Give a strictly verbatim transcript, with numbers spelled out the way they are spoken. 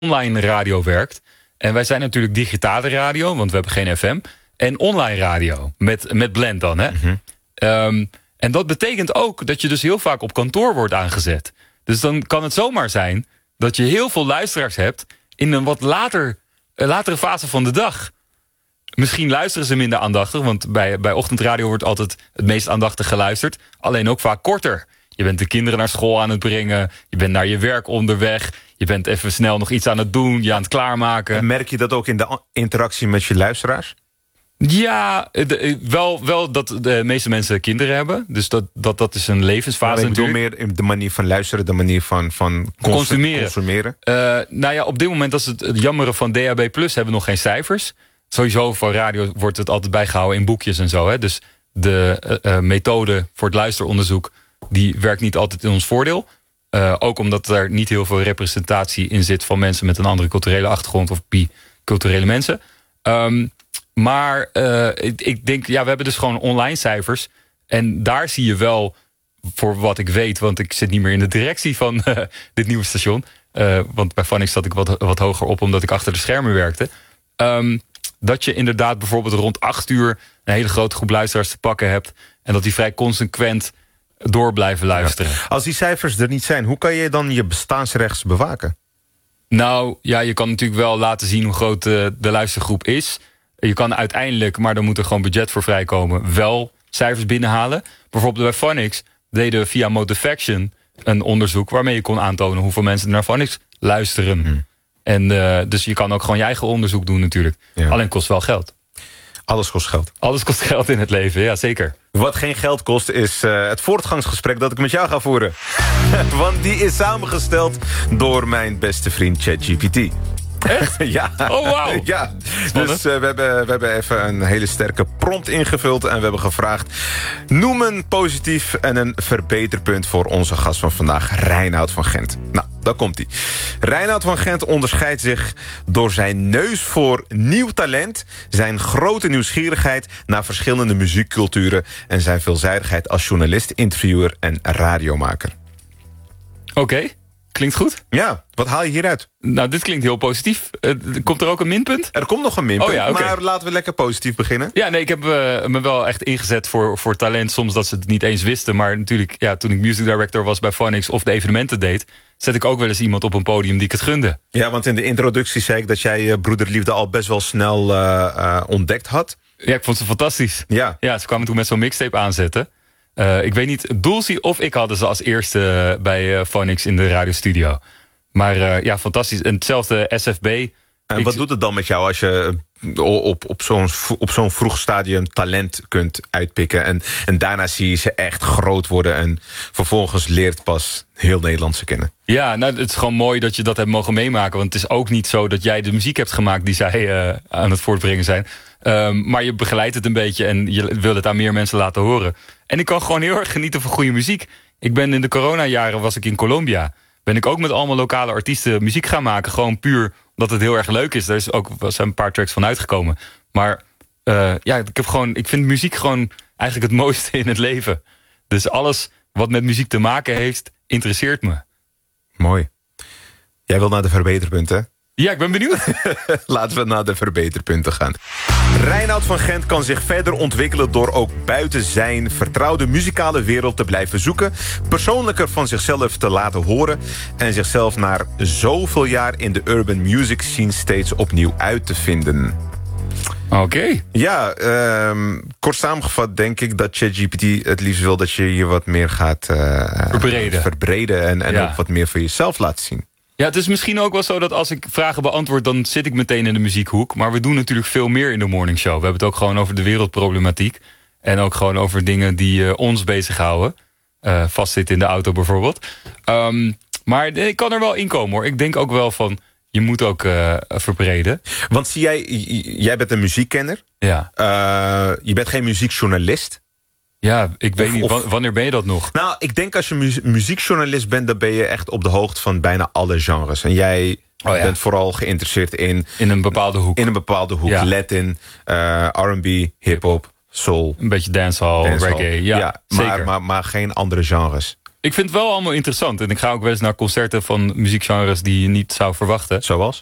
online radio werkt. En wij zijn natuurlijk digitale radio, want we hebben geen F M. En online radio, met, met Blend dan. Hè? Mm-hmm. Um, en dat betekent ook dat je dus heel vaak op kantoor wordt aangezet. Dus dan kan het zomaar zijn dat je heel veel luisteraars hebt in een wat later, uh, latere fase van de dag. Misschien luisteren ze minder aandachtig, want bij, bij ochtendradio wordt altijd het meest aandachtig geluisterd. Alleen ook vaak korter. Je bent de kinderen naar school aan het brengen. Je bent naar je werk onderweg. Je bent even snel nog iets aan het doen. Je aan het klaarmaken. En merk je dat ook in de interactie met je luisteraars? Ja, de, wel, wel dat de meeste mensen kinderen hebben. Dus dat, dat, dat is een levensfase. Maar ik bedoel meer in de manier van luisteren, de manier van, van cons- consumeren. consumeren. Uh, nou ja, op dit moment, dat is het, het jammere van D A B plus, hebben we nog geen cijfers. Sowieso voor radio wordt het altijd bijgehouden in boekjes en zo. Hè? Dus de uh, methode voor het luisteronderzoek, die werkt niet altijd in ons voordeel. Uh, ook omdat er niet heel veel representatie in zit van mensen met een andere culturele achtergrond of biculturele mensen. Um, maar uh, ik, ik denk, ja, we hebben dus gewoon online cijfers. En daar zie je wel, voor wat ik weet, want ik zit niet meer in de directie van uh, dit nieuwe station. Uh, want bij Phonics zat ik wat, wat hoger op, omdat ik achter de schermen werkte. Um, dat je inderdaad bijvoorbeeld rond acht uur een hele grote groep luisteraars te pakken hebt. En dat die vrij consequent door blijven luisteren. Ja. Als die cijfers er niet zijn, hoe kan je dan je bestaansrechts bewaken? Nou, ja, je kan natuurlijk wel laten zien hoe groot de, de luistergroep is. Je kan uiteindelijk, maar dan moet er gewoon budget voor vrijkomen, wel cijfers binnenhalen. Bijvoorbeeld bij Phonics deden we via Motivaction een onderzoek waarmee je kon aantonen hoeveel mensen naar Phonics luisteren. Hmm. En uh, dus je kan ook gewoon je eigen onderzoek doen natuurlijk. Ja. Alleen kost wel geld. Alles kost geld. Alles kost geld in het leven, ja zeker. Wat geen geld kost is uh, het voortgangsgesprek dat ik met jou ga voeren. Want die is samengesteld door mijn beste vriend ChatGPT. Echt? Ja. Oh, wauw. Ja. Dus uh, we, hebben, we hebben even een hele sterke prompt ingevuld. En we hebben gevraagd: noem een positief en een verbeterpunt voor onze gast van vandaag, Reinoud van Gent. Nou, daar komt hij. Reinoud van Gent onderscheidt zich door zijn neus voor nieuw talent, zijn grote nieuwsgierigheid naar verschillende muziekculturen en zijn veelzijdigheid als journalist, interviewer en radiomaker. Oké. Okay. Klinkt goed. Ja, wat haal je hieruit? Nou, dit klinkt heel positief. Uh, komt er ook een minpunt? Er komt nog een minpunt, oh, ja, okay. Maar laten we lekker positief beginnen. Ja, nee, ik heb uh, me wel echt ingezet voor, voor talent. Soms dat ze het niet eens wisten. Maar natuurlijk, ja, toen ik music director was bij Phonics of de evenementen deed, zet ik ook wel eens iemand op een podium die ik het gunde. Ja, want in de introductie zei ik dat jij uh, Broederliefde al best wel snel uh, uh, ontdekt had. Ja, ik vond ze fantastisch. Ja, ja ze kwamen toen met zo'n mixtape aanzetten. Uh, ik weet niet, Dulcie of ik hadden ze als eerste bij uh, Phonics in de radiostudio. Maar uh, ja, fantastisch. En hetzelfde S F B. En ik... wat doet het dan met jou als je op, op zo'n op zo'n vroeg stadium talent kunt uitpikken en, en daarna zie je ze echt groot worden en vervolgens leert pas heel Nederland ze kennen? Ja, nou, het is gewoon mooi dat je dat hebt mogen meemaken. Want het is ook niet zo dat jij de muziek hebt gemaakt die zij uh, aan het voortbrengen zijn. Um, maar je begeleidt het een beetje en je wil het aan meer mensen laten horen. En ik kan gewoon heel erg genieten van goede muziek. Ik ben in de coronajaren was ik in Colombia. Ben ik ook met allemaal lokale artiesten muziek gaan maken. Gewoon puur omdat het heel erg leuk is. Er is ook, er zijn een paar tracks van uitgekomen. Maar uh, ja, ik, heb gewoon, ik vind muziek gewoon eigenlijk het mooiste in het leven. Dus alles wat met muziek te maken heeft, interesseert me. Mooi. Jij wil naar de verbeterpunten? Ja, ik ben benieuwd. Laten we naar de verbeterpunten gaan. Reinoud van Gent kan zich verder ontwikkelen door ook buiten zijn vertrouwde muzikale wereld te blijven zoeken, persoonlijker van zichzelf te laten horen en zichzelf na zoveel jaar in de urban music scene steeds opnieuw uit te vinden. Oké. Okay. Ja, um, kort samengevat denk ik dat ChatGPT het liefst wil dat je je wat meer gaat uh, verbreden, verbreden en, en ja. ook wat meer van jezelf laat zien. Ja, het is misschien ook wel zo dat als ik vragen beantwoord, dan zit ik meteen in de muziekhoek. Maar we doen natuurlijk veel meer in de morningshow. We hebben het ook gewoon over de wereldproblematiek. En ook gewoon over dingen die uh, ons bezighouden. Uh, vastzitten in de auto bijvoorbeeld. Um, maar ik kan er wel in komen hoor. Ik denk ook wel van, je moet ook uh, verbreden. Want zie jij, jij bent een muziekkenner. Ja. Uh, je bent geen muziekjournalist. Ja, ik weet of, niet. Of, wanneer ben je dat nog? Nou, ik denk als je mu- muziekjournalist bent, dan ben je echt op de hoogte van bijna alle genres. En jij oh ja. bent vooral geïnteresseerd in... In een bepaalde hoek. In een bepalde hoek. Ja. Latin, uh, R en B, hip-hop, soul. Een beetje dancehall, dancehall. reggae. Ja, ja maar, maar, maar geen andere genres. Ik vind het wel allemaal interessant. En ik ga ook wel eens naar concerten van muziekgenres die je niet zou verwachten. Zoals?